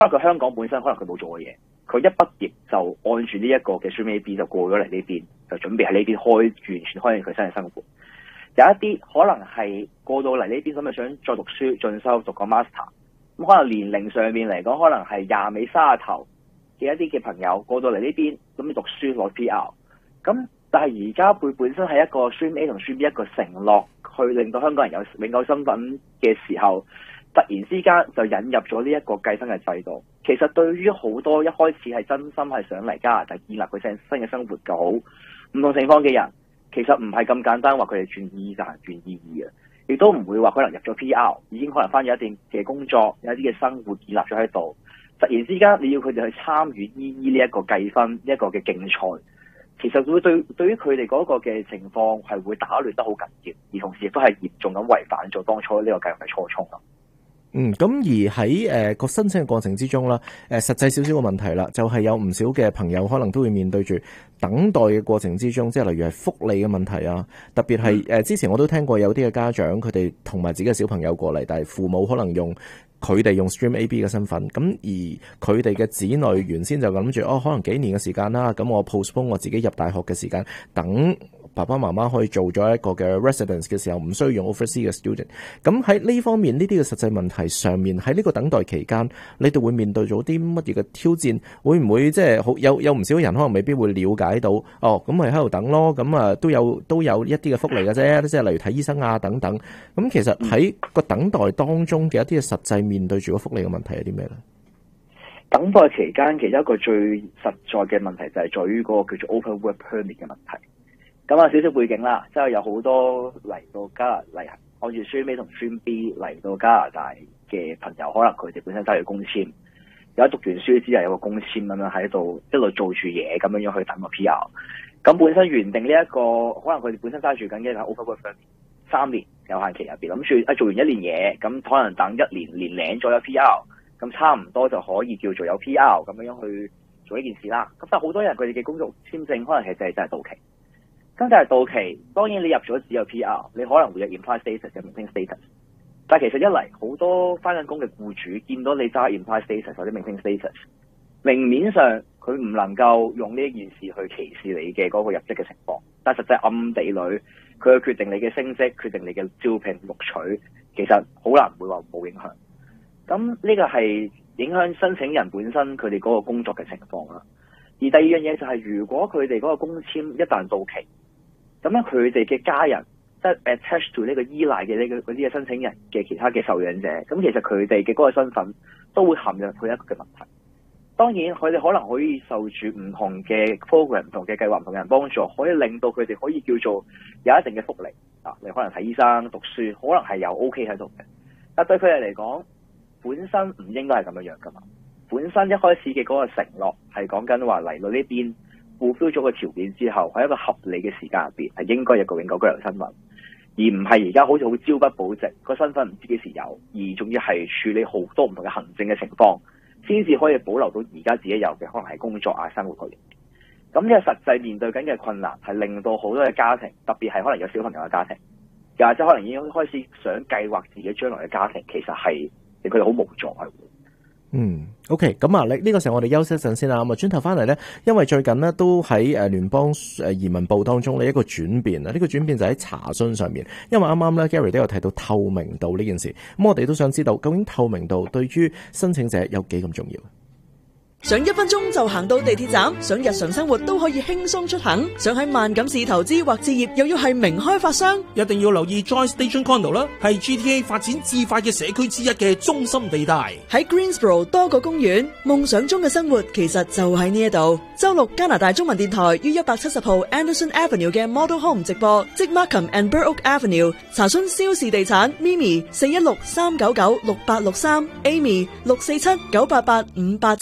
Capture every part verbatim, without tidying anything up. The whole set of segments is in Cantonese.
可能佢香港本身可能佢冇做過嘢，佢一畢業就按住呢一個嘅 Stream A B 就過咗嚟呢邊，就準備喺呢邊開完全開佢新嘅生活。有一啲可能係過到嚟呢邊咁就想再讀書進修讀個 master， 咁可能年齡上面嚟講，可能係廿尾卅頭嘅一啲嘅朋友過到嚟呢邊咁要讀書攞 P R， 咁但係而家佢本身係一個 Stream A 同 Stream B 一個承諾，去令到香港人有永久身份嘅時候，突然之間就引入咗呢一個計分嘅制度。其實對於好多一開始係真心係想嚟加拿大建立佢新新嘅生活嘅好唔同情況嘅人，其實唔係咁簡單話佢哋轉 E 就係轉 E 二啊，亦都唔會話可能入咗 P R 已經可能翻咗一定嘅工作，有一啲嘅生活建立咗喺度，突然之間你要佢哋去參與 E 二呢一個計分呢一個嘅競賽，其實會對對於佢哋嗰個嘅情況係會打亂得好緊要，而同時亦都係嚴重咁違反咗當初呢個計劃嘅初衷咯。 嗯，咁而喺誒個申請嘅過程之中啦，誒、呃、實際少少嘅問題啦，就係、是、有唔少嘅朋友可能都會面對住等待嘅過程之中，即係例如係福利嘅問題啊，特別係誒之前我都聽過有啲嘅家長佢哋同埋自己嘅小朋友過嚟，但係父母可能用佢哋用 Stream A B 嘅身份，咁而佢哋嘅子女原先就諗住哦，可能幾年嘅時間啦，咁我 postpone 我自己入大學嘅時間，等爸爸媽媽可以做咗一個嘅 residence 嘅時候，唔需要用 overseas 嘅 student。咁喺呢方面呢啲嘅實際問題上面，喺呢個等待期間，你哋會面對咗啲乜嘢嘅挑戰？會唔會即係好有有唔少人可能未必會了解到？哦，咁咪喺度等咯，咁啊都有都有一啲嘅福利嘅啫，即係例如睇醫生啊等等。咁其實喺個等待當中嘅一啲嘅實際面對住個福利嘅問題係啲咩咧？ 等待期間其中一個最實在嘅問題就係在於嗰個叫做 Open Work Permit 嘅問題。咁啊，少少背景啦，即係有好多嚟到加拿大，按住 Stream A 同 Stream B 嚟到加拿大嘅朋友，可能佢哋本身揸住工簽，有讀完書之後有個工簽咁樣喺度一路做住嘢咁樣樣去等個 P R。咁本身原定呢、這、一個，可能佢哋本身揸住緊嘅係 Open Work Permit 三年有限期入邊，諗住啊做完一年嘢，咁可能等一年年零咗有 P R， 咁差唔多就可以叫做有 P R 咁樣樣去做呢件事啦。咁但係好多人佢哋嘅工作簽證可能係就係真係到期。咁就係到期，當然你入咗只有 P R， 你可能會有 implied status 嘅 maintain status。但係其實一嚟好多翻緊工嘅僱主見到你揸 implied status 或者 maintain status， 明面上佢唔能夠用呢一件事去歧視你嘅嗰個入職嘅情況，但係實際暗地裏佢去決定你嘅升職，決定你嘅招聘錄取，其實好難會話冇影響。咁呢個係影響申請人本身佢哋嗰個工作嘅情況啦。而第二樣嘢就係、是、如果佢哋嗰個工簽一旦到期，咁樣佢哋嘅家人即係 attach to 呢個依賴嘅呢個嗰啲嘅申請人嘅其他嘅受養者，咁其實佢哋嘅嗰個身份都會陷入佢一個嘅問題。當然佢哋可能可以受住唔同嘅 program、唔同嘅計劃、唔同嘅人幫助，可以令到佢哋可以叫做有一定嘅福利啊。你可能睇醫生、讀書，可能係有 OK 喺度嘅。但對佢哋嚟講，本身唔應該係咁樣樣噶嘛。本身一開始嘅嗰個承諾係講緊話嚟到呢邊。fulfill 咗個條件之後，喺一個合理嘅時間入邊，係應該有個永久居留身份，而唔係而家好似好朝不保夕，個身份唔知幾時有，而仲要係處理好多唔同嘅行政嘅情況，先至可以保留到而家自己有嘅，可能係工作啊、生活嗰樣。咁呢個實際面對緊嘅困難，係令到好多嘅家庭，特別係可能有小朋友嘅家庭，又或者可能已經開始想計劃自己將來嘅家庭，其實係令佢哋好無助係。 嗯 ，OK， 咁啊，呢呢個時候我哋休息一陣先啦。咁啊，轉頭翻嚟咧，因為最近呢都喺誒聯邦誒移民部當中呢一個轉變啊，呢個轉變就喺查詢上面。因為啱啱咧 Gary 都有提到透明度呢件事，咁我哋都想知道究竟透明度對於申請者有幾咁重要。 想一分鐘就行到地鐵站，想日常生活都可以輕鬆出行，想喺萬錦市投資或置業又要係名開發商， 一定要留意 Joy Station Condo 啦，係 G T A 發展至快嘅社區之一嘅中心地帶。 喺 Greensboro 多個公園，夢想中嘅生活其實就喺呢一度。周六加拿大中文電台於一百七十號 Anderson Avenue 嘅 Model Home 直播，即 Markham and Burr Oak Avenue。查詢蕭氏地產 Mimi 四一六三九九六八六三 Amy 六四七九八八五八七四。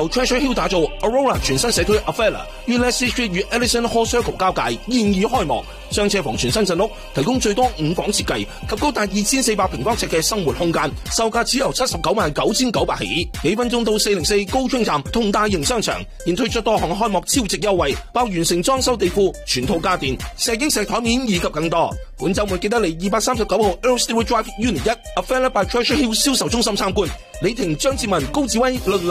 由 Treasure Hill 打造 Aurora 全新社區 Avella 於 Leslie Street 與 Ellison Hall Circle 交界現已開幕，雙車房全新鎮屋，提供最多五房設計及高達二千四百平方尺嘅生活空間，售價只由七十九萬九千九百起，幾分鐘到四零四高昌站同大型商場，現推出多項開幕超值優惠，包完成裝修地庫、全套家電、石英石台面以及更多。本週末記得嚟二百三十九號 Earl Stewart Drive Unit 一 Avella by Treasure Hill 銷售中心參觀。李婷、張志文、高志威、律